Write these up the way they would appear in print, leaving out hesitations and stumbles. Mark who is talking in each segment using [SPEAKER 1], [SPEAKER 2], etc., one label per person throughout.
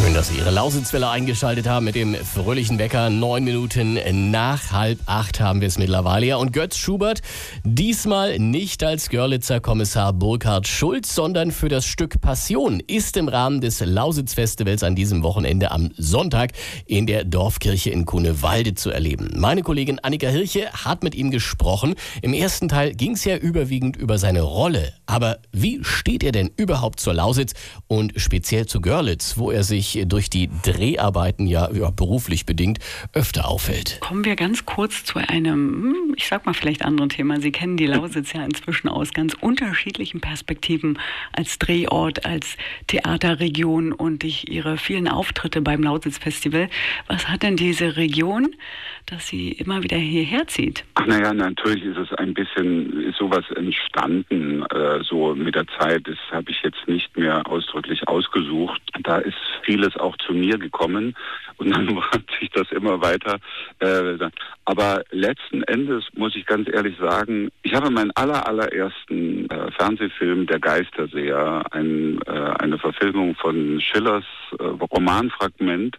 [SPEAKER 1] Schön, dass Sie Ihre Lausitzwelle eingeschaltet haben mit dem fröhlichen Wecker. 9 Minuten nach 7:30 haben wir es mittlerweile. Ja, und Götz Schubert diesmal nicht als Görlitzer Kommissar Burkhard Schulz, sondern für das Stück Passion ist im Rahmen des Lausitz-Festivals an diesem Wochenende am Sonntag in der Dorfkirche in Kunewalde zu erleben. Meine Kollegin Annika Hirche hat mit ihm gesprochen. Im ersten Teil ging es ja überwiegend über seine Rolle. Aber wie steht er denn überhaupt zur Lausitz und speziell zu Görlitz, wo er sich durch die Dreharbeiten ja beruflich bedingt öfter auffällt?
[SPEAKER 2] Kommen wir ganz kurz zu einem, ich sag mal vielleicht anderen Thema. Sie kennen die Lausitz ja inzwischen aus ganz unterschiedlichen Perspektiven als Drehort, als Theaterregion und durch Ihre vielen Auftritte beim Lausitz-Festival. Was hat denn diese Region, dass sie immer wieder hierher zieht?
[SPEAKER 3] Ach naja, natürlich ist es ein bisschen, ist sowas entstanden, so mit der Zeit. Das habe ich jetzt nicht mehr ausdrücklich ausgesucht. Da ist vieles auch zu mir gekommen und dann hat sich das immer weiter. Aber letzten Endes muss ich ganz ehrlich sagen, ich habe meinen allerersten Fernsehfilm Der Geisterseher, eine Verfilmung von Schillers Romanfragment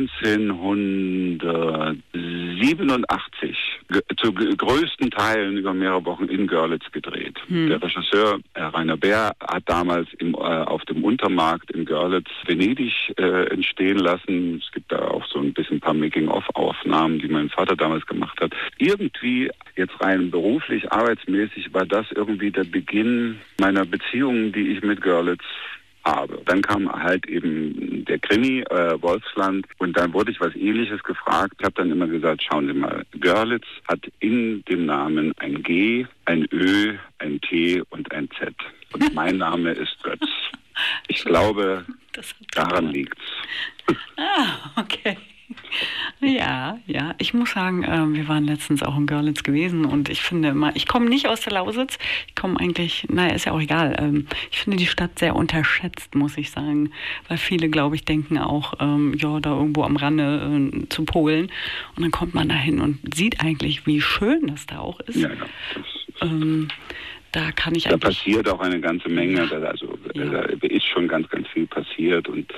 [SPEAKER 3] 1987 zu größten Teilen über mehrere Wochen in Görlitz gedreht. Der Regisseur Rainer Bär hat damals auf dem Untermarkt in Görlitz Venedig entstehen lassen. Es gibt da auch so ein paar Making-of-Aufnahmen, die mein Vater damals gemacht hat. Irgendwie, jetzt rein beruflich, arbeitsmäßig, war das irgendwie der Beginn meiner Beziehungen, die ich mit Görlitz habe. Dann kam halt eben der Krimi, Wolfsland, und dann wurde ich was Ähnliches gefragt. Ich habe dann immer gesagt, schauen Sie mal, Görlitz hat in dem Namen ein G, ein Ö, ein T und ein Z. Und mein Name ist Götz. Ich glaube, daran liegt's.
[SPEAKER 2] Okay. Ja. Ich muss sagen, wir waren letztens auch in Görlitz gewesen und ich finde immer, ich komme nicht aus der Lausitz, ich komme eigentlich, ist ja auch egal. Ich finde die Stadt sehr unterschätzt, muss ich sagen, weil viele, glaube ich, denken auch, da irgendwo am Rande zu Polen und dann kommt man da hin und sieht eigentlich, wie schön das da auch ist.
[SPEAKER 3] Ja.
[SPEAKER 2] Da
[SPEAKER 3] passiert auch eine ganze Menge, da ist schon ganz viel passiert und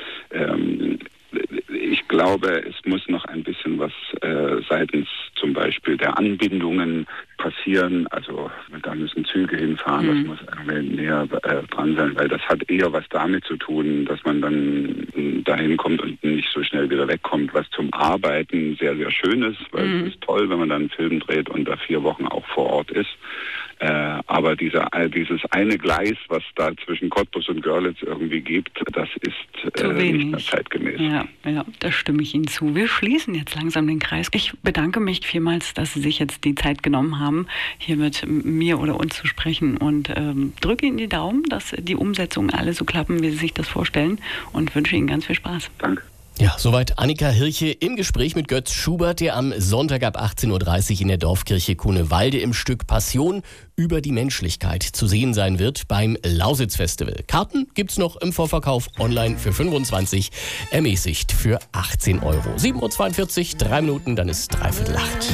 [SPEAKER 3] ich glaube, es muss noch ein bisschen was seitens zum Beispiel der Anbindungen passieren. Also da müssen Züge hinfahren, das muss irgendwie näher dran sein, weil das hat eher was damit zu tun, dass man dann dahin kommt und nicht so schnell wieder wegkommt, was zum Arbeiten sehr, sehr schön ist, weil es ist toll, wenn man dann einen Film dreht und da 4 Wochen auch vor Ort ist. Aber dieses eine Gleis, was da zwischen Cottbus und Görlitz irgendwie gibt, das ist nicht mehr zeitgemäß.
[SPEAKER 2] Ja, da stimme ich Ihnen zu. Wir schließen jetzt langsam den Kreis. Ich bedanke mich vielmals, dass Sie sich jetzt die Zeit genommen haben, hier mit mir oder uns zu sprechen und drücke Ihnen die Daumen, dass die Umsetzungen alle so klappen, wie Sie sich das vorstellen und wünsche Ihnen ganz viel Spaß.
[SPEAKER 3] Danke.
[SPEAKER 1] Ja, soweit Annika Hirche im Gespräch mit Götz Schubert, der am Sonntag ab 18:30 Uhr in der Dorfkirche Kunewalde im Stück Passion über die Menschlichkeit zu sehen sein wird beim Lausitz-Festival. Karten gibt's noch im Vorverkauf online für 25, ermäßigt für 18 Euro. 7:42 Uhr, 3 Minuten, dann ist 7:45 Uhr.